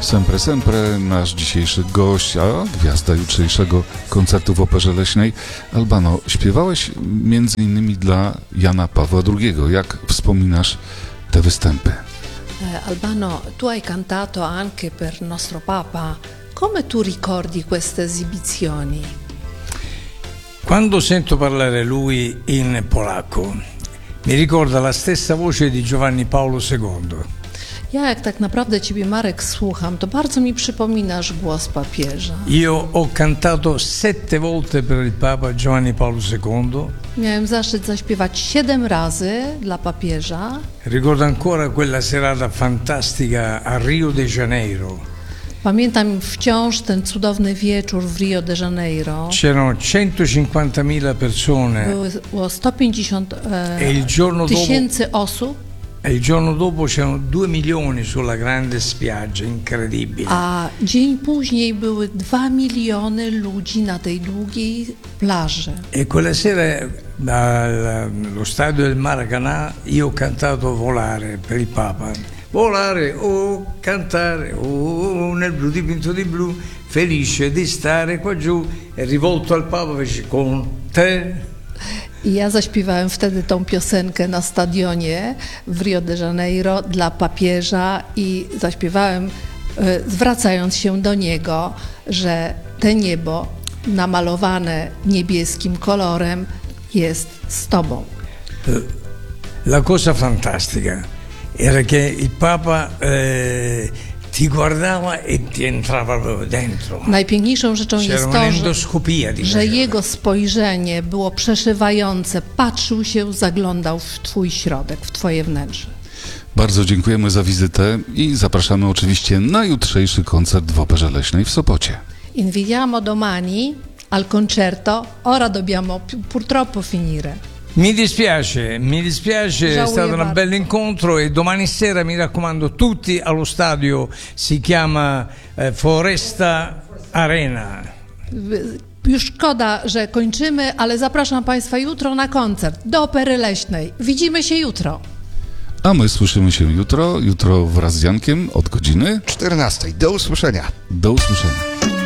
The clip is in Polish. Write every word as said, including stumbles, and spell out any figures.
Sempre, sempre, nasz dzisiejszy gość, a gwiazda jutrzejszego koncertu w Operze Leśnej. Albano, śpiewałeś między innymi dla Jana Pawła drugiego. Jak wspominasz te występy? Eh, Albano, tu hai cantato anche per nostro Papa. Come tu ricordi queste esibizioni? Quando sento parlare lui in polacco, mi ricorda la stessa voce di Giovanni Paolo secondo. Ja jak tak naprawdę Ciebie, Marek, słucham, to bardzo mi przypominasz głos papieża. Io ho cantato sette volte per il Papa Giovanni Paolo secondo. Miałem zaszczyt zaśpiewać siedem razy dla papieża. Ricordo ancora quella serata fantastica a Rio de Janeiro. Pamiętam wciąż ten cudowny wieczór w Rio de Janeiro. C'erano centocinquantamila persone Było, było sto pięćdziesiąt e il giorno dopo tysięcy osób. e il giorno dopo c'erano due milioni sulla grande spiaggia, incredibile. A dzień później były dwa miliony ludzi na tej długiej plaży. E quella sera allo stadio del Maracanã io ho cantato Volare per il Papa. Volare o cantare o nel blu dipinto di blu, felice di stare qua giù, e rivolto al Papa fece con te. I ja zaśpiewałem wtedy tą piosenkę na stadionie w Rio de Janeiro dla papieża i zaśpiewałem, e, zwracając się do niego, że te niebo namalowane niebieskim kolorem jest z Tobą. La cosa fantastica era che il Papa eh, ti guardava e ti entrava proprio dentro. Najpiękniejszą rzeczą jest C'era to, że, un'endoscopia di że faceva. jego spojrzenie było przeszywające, patrzył się, zaglądał w Twój środek, w Twoje wnętrze. Bardzo dziękujemy za wizytę i zapraszamy oczywiście na jutrzejszy koncert w Operze Leśnej w Sopocie. Invitiamo domani al concerto, ora dobbiamo pi- purtroppo finire. Mi dispiace, mi dispiace, è Già stato volevo- un bel incontro e domani sera mi raccomando tutti allo stadio, si chiama eh, Foresta Arena. Już szkoda, że kończymy, ale zapraszam Państwa jutro na koncert do Opery Leśnej. Widzimy się jutro. A my słyszymy się jutro, jutro wraz z Jankiem od godziny. czternastej. Do usłyszenia. Do usłyszenia.